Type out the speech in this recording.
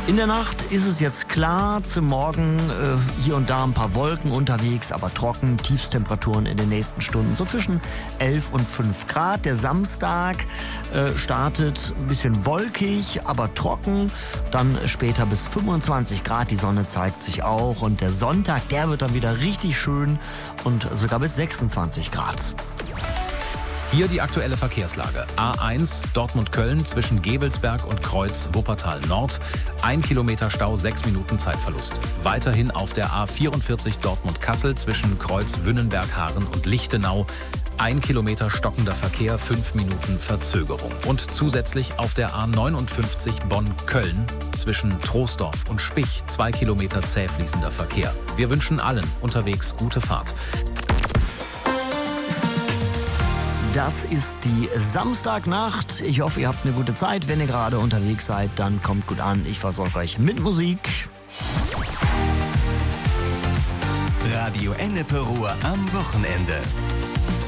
In der Nacht ist es jetzt klar, zum Morgen hier und da ein paar Wolken unterwegs, aber trocken, Tiefstemperaturen in den nächsten Stunden so zwischen 11 und 5 Grad. Der Samstag startet ein bisschen wolkig, aber trocken, dann später bis 25 Grad, die Sonne zeigt sich auch und der Sonntag, der wird dann wieder richtig schön und sogar bis 26 Grad. Hier die aktuelle Verkehrslage. A1 Dortmund-Köln zwischen Gebelsberg und Kreuz Wuppertal Nord. 1 Kilometer Stau, 6 Minuten Zeitverlust. Weiterhin auf der A44 Dortmund-Kassel zwischen Kreuz Wünnenberg-Haaren und Lichtenau. 1 Kilometer stockender Verkehr, 5 Minuten Verzögerung. Und zusätzlich auf der A59 Bonn-Köln zwischen Troisdorf und Spich 2 Kilometer zäh fließender Verkehr. Wir wünschen allen unterwegs gute Fahrt. Das ist die Samstagnacht. Ich hoffe, ihr habt eine gute Zeit. Wenn ihr gerade unterwegs seid, dann kommt gut an. Ich versorge euch mit Musik. Radio Ennepe Ruhr am Wochenende.